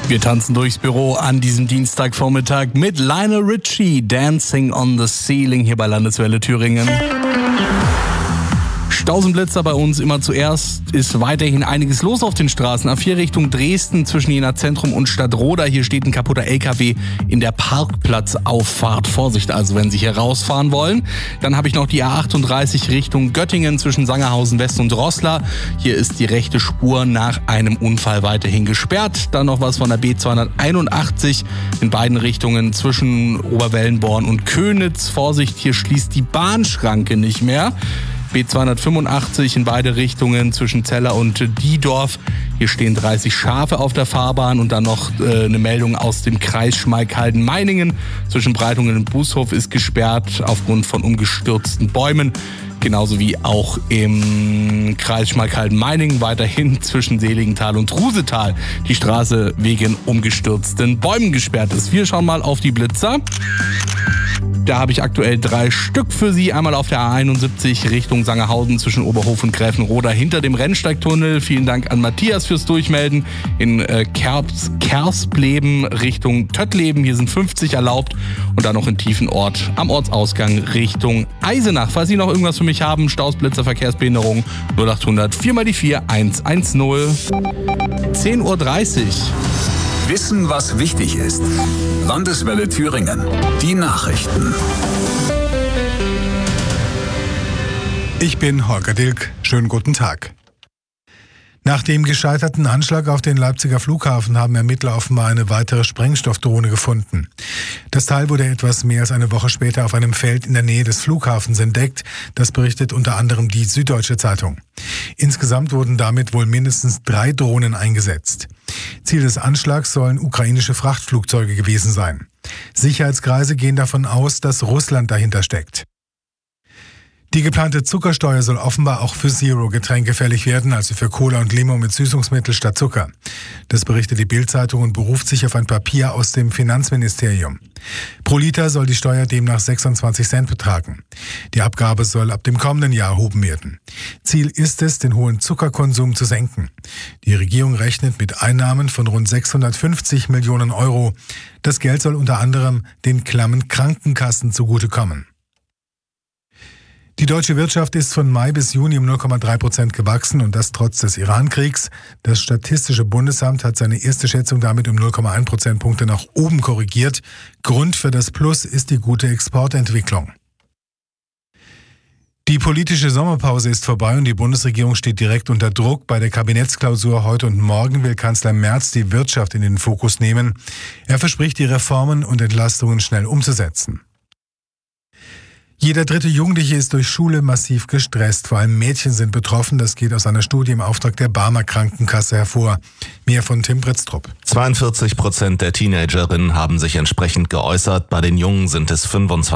Wir tanzen durchs Büro an diesem Dienstagvormittag mit Lionel Richie, Dancing on the Ceiling hier bei Landeswelle Thüringen. Staus und Blitzer bei uns immer zuerst, ist weiterhin einiges los auf den Straßen. A4 Richtung Dresden zwischen Jena Zentrum und Stadtroda. Hier steht ein kaputter LKW in der Parkplatzauffahrt. Vorsicht also, wenn Sie hier rausfahren wollen. Dann habe ich noch die A38 Richtung Göttingen zwischen Sangerhausen West und Roßla. Hier ist die rechte Spur nach einem Unfall weiterhin gesperrt. Dann noch was von der B281 in beiden Richtungen zwischen Oberwellenborn und Könitz. Vorsicht, hier schließt die Bahnschranke nicht mehr. B285 in beide Richtungen zwischen Zeller und Diedorf. Hier stehen 30 Schafe auf der Fahrbahn und dann noch eine Meldung aus dem Kreis Schmalkalden-Meiningen. Zwischen Breitungen und Bußhof ist gesperrt aufgrund von umgestürzten Bäumen. Genauso wie auch im Kreis Schmalkalden-Meiningen weiterhin zwischen Seligenthal und Rusetal die Straße wegen umgestürzten Bäumen gesperrt ist. Wir schauen mal auf die Blitzer. Da habe ich aktuell 3 Stück für Sie. Einmal auf der A71 Richtung Sangerhausen zwischen Oberhof und Gräfenroda hinter dem Rennsteigtunnel. Vielen Dank an Matthias fürs Durchmelden. In Kerspleben Richtung Töttleben. Hier sind 50 erlaubt. Und dann noch in Tiefenort am Ortsausgang Richtung Eisenach. Falls Sie noch irgendwas für mich haben, Staus, Blitzer, Verkehrsbehinderung 0800 4x4 110. 10:30 Uhr. Wissen, was wichtig ist. Landeswelle Thüringen. Die Nachrichten. Ich bin Holger Dilk. Schönen guten Tag. Nach dem gescheiterten Anschlag auf den Leipziger Flughafen haben Ermittler offenbar eine weitere Sprengstoffdrohne gefunden. Das Teil wurde etwas mehr als eine Woche später auf einem Feld in der Nähe des Flughafens entdeckt. Das berichtet unter anderem die Süddeutsche Zeitung. Insgesamt wurden damit wohl mindestens 3 Drohnen eingesetzt. Ziel des Anschlags sollen ukrainische Frachtflugzeuge gewesen sein. Sicherheitskreise gehen davon aus, dass Russland dahinter steckt. Die geplante Zuckersteuer soll offenbar auch für Zero-Getränke fällig werden, also für Cola und Limo mit Süßungsmittel statt Zucker. Das berichtet die Bild-Zeitung und beruft sich auf ein Papier aus dem Finanzministerium. Pro Liter soll die Steuer demnach 26 Cent betragen. Die Abgabe soll ab dem kommenden Jahr erhoben werden. Ziel ist es, den hohen Zuckerkonsum zu senken. Die Regierung rechnet mit Einnahmen von rund 650 Millionen Euro. Das Geld soll unter anderem den klammen Krankenkassen zugutekommen. Die deutsche Wirtschaft ist von Mai bis Juni um 0,3% gewachsen und das trotz des Iran-Kriegs. Das Statistische Bundesamt hat seine erste Schätzung damit um 0,1 Prozentpunkte nach oben korrigiert. Grund für das Plus ist die gute Exportentwicklung. Die politische Sommerpause ist vorbei und die Bundesregierung steht direkt unter Druck. Bei der Kabinettsklausur heute und morgen will Kanzler Merz die Wirtschaft in den Fokus nehmen. Er verspricht, die Reformen und Entlastungen schnell umzusetzen. Jeder 3. Jugendliche ist durch Schule massiv gestresst. Vor allem Mädchen sind betroffen. Das geht aus einer Studie im Auftrag der Barmer Krankenkasse hervor. Mehr von Tim Britztrup. 42% der Teenagerinnen haben sich entsprechend geäußert. Bei den Jungen sind es 25%.